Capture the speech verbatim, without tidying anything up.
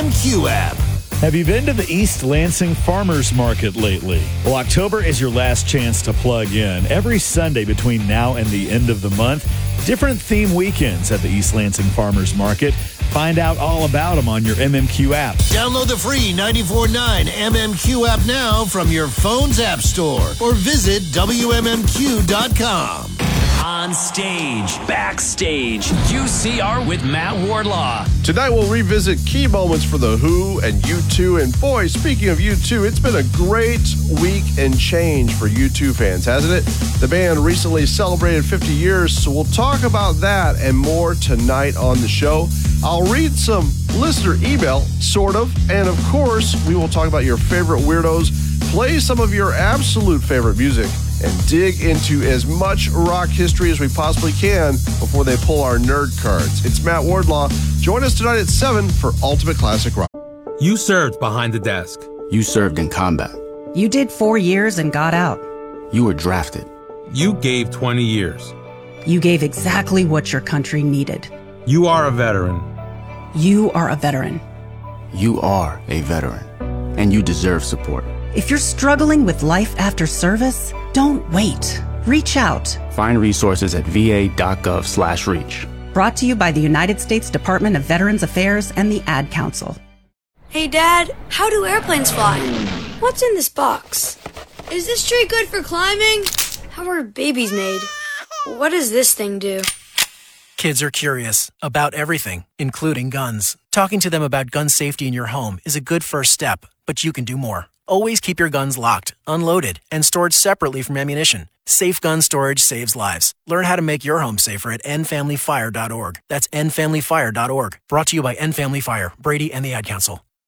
M Q app. Have you been to the East Lansing Farmers Market lately? Well, October is your last chance to plug in. Every Sunday between now and the end of the month, different theme weekends at the East Lansing Farmers Market. Find out all about them on your M M Q app. Download the free ninety-four point nine M M Q app now from your phone's app store or visit W M M Q dot com. On stage, backstage, U C R with Matt Wardlaw. Tonight we'll revisit key moments for The Who and U two. And boy, speaking of U two, it's been a great week and change for U two fans, hasn't it? The band recently celebrated fifty years, so we'll talk about that and more tonight on the show. I'll read some listener email, sort of, and of course, we will talk about your favorite weirdos, play some of your absolute favorite music, and dig into as much rock history as we possibly can before they pull our nerd cards. It's Matt Wardlaw. Join us tonight at seven for Ultimate Classic Rock. You served behind the desk. You served in combat. You did four years and got out. You were drafted. You gave twenty years. You gave exactly what your country needed. You are a veteran. You are a veteran. You are a veteran, and you deserve support. If you're struggling with life after service, don't wait. Reach out. Find resources at va.gov slash reach. Brought to you by the United States Department of Veterans Affairs and the Ad Council. Hey, Dad, how do airplanes fly? What's in this box? Is this tree good for climbing? How are babies made? What does this thing do? Kids are curious about everything, including guns. Talking to them about gun safety in your home is a good first step, but you can do more. Always keep your guns locked, unloaded, and stored separately from ammunition. Safe gun storage saves lives. Learn how to make your home safer at end family fire dot org. That's end family fire dot org. Brought to you by End Family Fire, Brady, and the Ad Council.